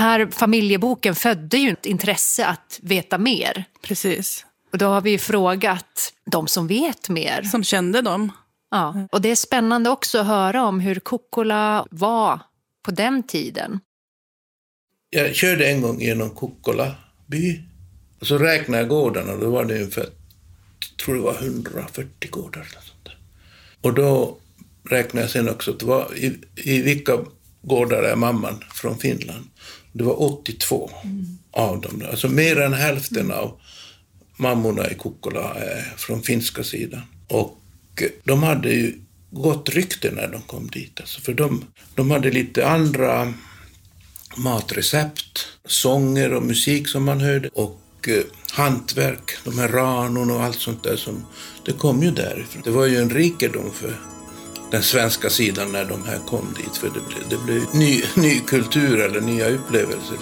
här familjeboken födde ju ett intresse att veta mer. Precis. Och då har vi ju frågat de som vet mer. Som kände dem. Ja, och det är spännande också att höra om hur Kokkola var på den tiden. Jag körde en gång genom Kokkola by. Och så räknade jag gårdarna. Då var det ungefär, jag tror det var 140 gårdar. Eller sånt där. Och då räknade jag sen också att det var i vilka gårdar är mamman från Finland. Det var 82 av dem. Alltså mer än hälften av mammorna i Kokkola är från finska sidan. Och de hade ju gott rykte när de kom dit. Alltså för de hade lite andra matrecept, sånger och musik som man hörde. Och hantverk, de här ranon och allt sånt där som det kom ju därifrån. Det var ju en rikedom för den svenska sidan när de här kom dit. För det blev ny kultur eller nya upplevelser.